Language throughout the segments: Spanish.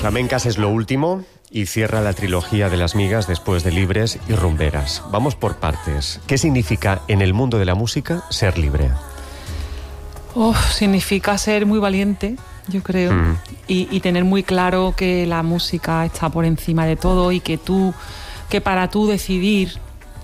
Flamencas es lo último y cierra la trilogía de Las Migas después de Libres y Rumberas. Vamos por partes. ¿Qué significa en el mundo de la música ser libre? Significa ser muy valiente, yo creo, y tener muy claro que la música está por encima de todo y que para tú decidir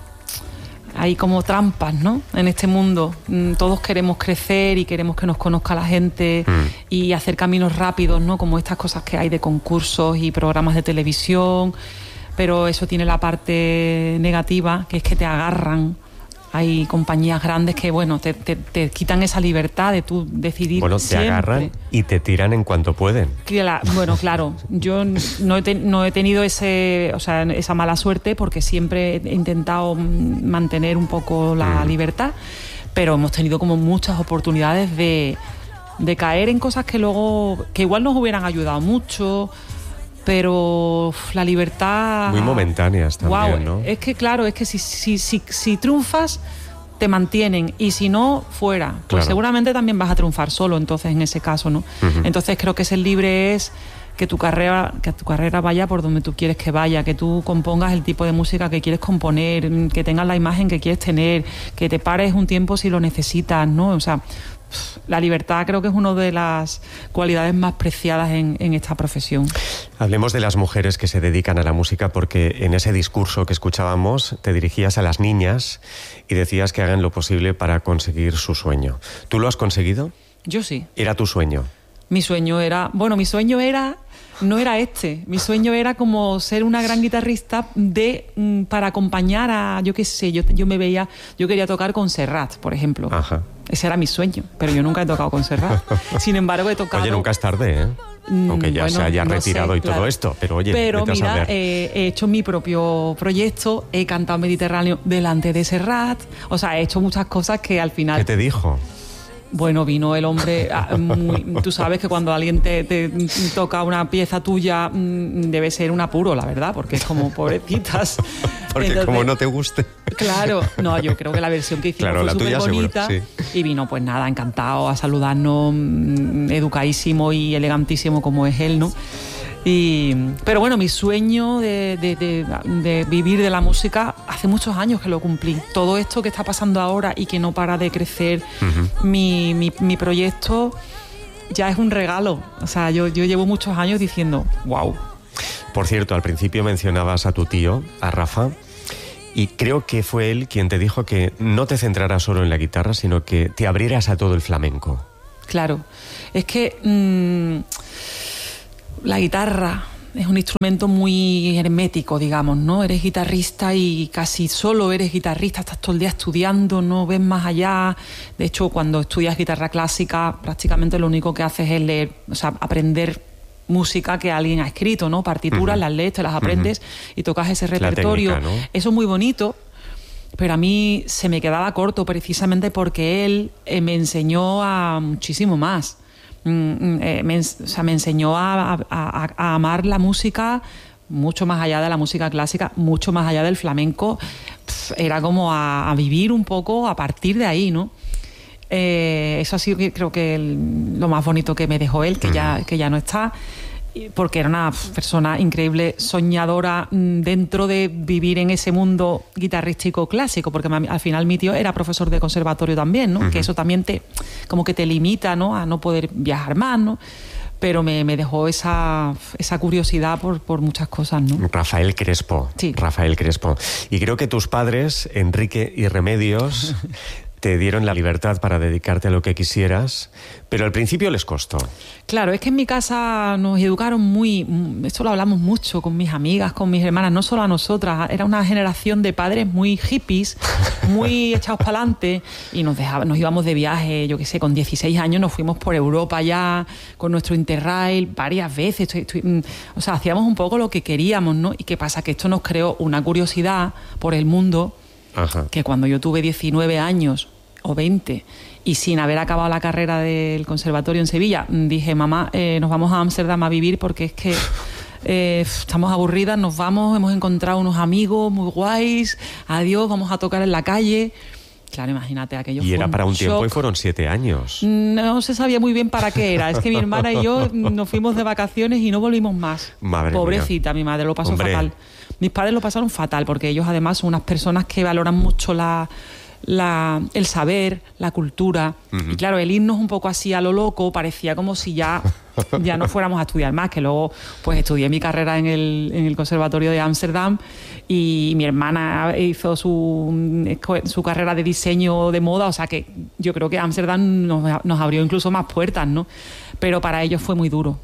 hay como trampas, ¿no? En este mundo todos queremos crecer y queremos que nos conozca la gente y hacer caminos rápidos, ¿no? Como estas cosas que hay de concursos y programas de televisión, pero eso tiene la parte negativa, que es que te agarran. Hay compañías grandes que, bueno, te quitan esa libertad de tú decidir. Bueno, te siempre agarran y te tiran en cuanto pueden. Bueno, claro, yo no he tenido esa mala suerte porque siempre he intentado mantener un poco la libertad, pero hemos tenido como muchas oportunidades de caer en cosas que igual nos hubieran ayudado mucho, pero la libertad... Muy momentáneas también, ¿no? Es que claro, es que si triunfas, te mantienen, y si no, fuera. Pues claro, seguramente también vas a triunfar solo, entonces, en ese caso, ¿no? Entonces creo que ser libre es que tu carrera vaya por donde tú quieres que vaya, que tú compongas el tipo de música que quieres componer, que tengas la imagen que quieres tener, que te pares un tiempo si lo necesitas, ¿no? O sea, la libertad creo que es una de las cualidades más preciadas en esta profesión. Hablemos de las mujeres que se dedican a la música, porque en ese discurso que escuchábamos te dirigías a las niñas y decías que hagan lo posible para conseguir su sueño. ¿Tú lo has conseguido? Yo sí. ¿Era tu sueño? Mi sueño era no era este. Mi sueño era como ser una gran guitarrista para acompañar a, yo qué sé, yo quería tocar con Serrat, por ejemplo. Ajá. Ese era mi sueño, pero yo nunca he tocado con Serrat. Sin embargo, he tocado... Oye, nunca es tarde, ¿eh? Aunque ya se haya retirado y todo esto, pero oye, pero mira, he hecho mi propio proyecto, he cantado Mediterráneo delante de Serrat, o sea, he hecho muchas cosas que al final... ¿Qué te dijo? Bueno, vino el hombre, tú sabes que cuando alguien te toca una pieza tuya debe ser un apuro, la verdad, porque es como pobrecitas. Porque entonces, como no te guste. Claro, no, yo creo que la versión que hicimos fue súper bonita, sí. Y vino, pues nada, encantado a saludarnos, educadísimo y elegantísimo como es él, ¿no? Pero bueno, mi sueño de vivir de la música hace muchos años que lo cumplí. Todo esto que está pasando ahora y que no para de crecer, mi proyecto ya es un regalo. O sea, yo llevo muchos años diciendo, wow. Por cierto, al principio mencionabas a tu tío, a Rafa, y creo que fue él quien te dijo que no te centraras solo en la guitarra, sino que te abrieras a todo el flamenco. Claro, es que... la guitarra es un instrumento muy hermético, digamos, ¿no? Eres guitarrista y casi solo eres guitarrista, estás todo el día estudiando, no ves más allá. De hecho, cuando estudias guitarra clásica, prácticamente lo único que haces es leer, o sea, aprender música que alguien ha escrito, ¿no? Partituras, las lees, te las aprendes y tocas ese repertorio. Técnica, ¿no? Eso es muy bonito, pero a mí se me quedaba corto precisamente porque él me enseñó a muchísimo más. Me enseñó a amar la música mucho más allá de la música clásica, mucho más allá del flamenco. Era como a vivir un poco a partir de ahí, ¿no? Eso ha sido, creo que lo más bonito que me dejó él, que ya no está, porque era una persona increíble, soñadora dentro de vivir en ese mundo guitarrístico clásico, porque al final mi tío era profesor de conservatorio también, ¿no? Que eso también como que te limita, ¿no? A no poder viajar más, ¿no? Pero me dejó esa curiosidad por muchas cosas, ¿no? Rafael Crespo. Sí. Rafael Crespo. Y creo que tus padres, Enrique y Remedios, te dieron la libertad para dedicarte a lo que quisieras, pero al principio les costó. Claro, es que en mi casa nos educaron esto lo hablamos mucho con mis amigas, con mis hermanas, no solo a nosotras, era una generación de padres muy hippies, muy echados para adelante, y nos íbamos de viaje, yo qué sé, con 16 años nos fuimos por Europa ya, con nuestro Interrail, varias veces, o sea, hacíamos un poco lo que queríamos, ¿no? ¿Y qué pasa? Que esto nos creó una curiosidad por el mundo. Ajá. Que cuando yo tuve 19 años o 20 y sin haber acabado la carrera del conservatorio en Sevilla, dije, mamá, nos vamos a Ámsterdam a vivir porque es que estamos aburridas, nos vamos, hemos encontrado unos amigos muy guays, adiós, vamos a tocar en la calle. Claro, imagínate, aquello Y fue era para un tiempo shock. y fueron 7 años. No se sabía muy bien para qué era. Es que mi hermana y yo nos fuimos de vacaciones y no volvimos más. Madre Pobrecita, mía. mi madre lo pasó Hombre. fatal. Mis padres lo pasaron fatal porque ellos además son unas personas que valoran mucho el saber, la cultura. Y claro, el irnos un poco así a lo loco parecía como si ya no fuéramos a estudiar más, que luego pues estudié mi carrera en el Conservatorio de Ámsterdam y mi hermana hizo su carrera de diseño de moda, o sea que yo creo que Ámsterdam nos abrió incluso más puertas, ¿no? Pero para ellos fue muy duro.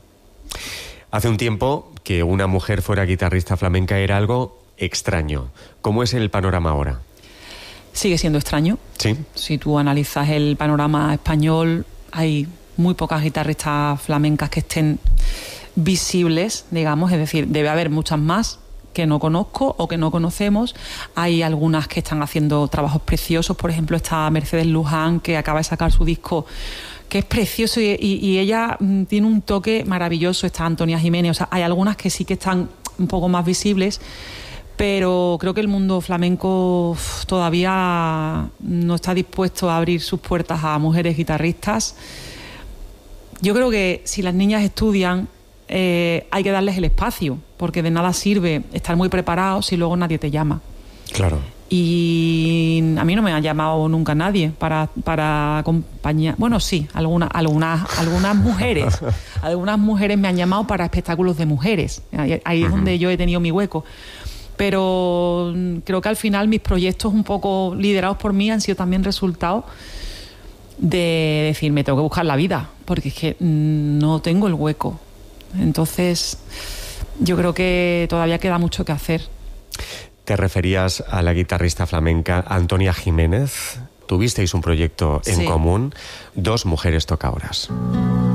Hace un tiempo que una mujer fuera guitarrista flamenca era algo extraño. ¿Cómo es el panorama ahora? Sigue siendo extraño. Sí. Si tú analizas el panorama español, hay muy pocas guitarristas flamencas que estén visibles, digamos, es decir, debe haber muchas más que no conozco o que no conocemos. Hay algunas que están haciendo trabajos preciosos, por ejemplo está Mercedes Luján, que acaba de sacar su disco, que es precioso y ella tiene un toque maravilloso. Está Antonia Jiménez, o sea, hay algunas que sí que están un poco más visibles, pero creo que el mundo flamenco todavía no está dispuesto a abrir sus puertas a mujeres guitarristas. Yo creo que si las niñas estudian, hay que darles el espacio, porque de nada sirve estar muy preparados si luego nadie te llama. Claro. Y a mí no me ha llamado nunca nadie para acompañar. Bueno, sí, algunas mujeres. Algunas mujeres me han llamado para espectáculos de mujeres. Ahí es donde yo he tenido mi hueco. Pero creo que al final mis proyectos un poco liderados por mí han sido también resultado de decir, me tengo que buscar la vida, porque es que no tengo el hueco. Entonces, yo creo que todavía queda mucho que hacer. Te referías a la guitarrista flamenca Antonia Jiménez. Tuvisteis un proyecto en común, 2 mujeres tocadoras.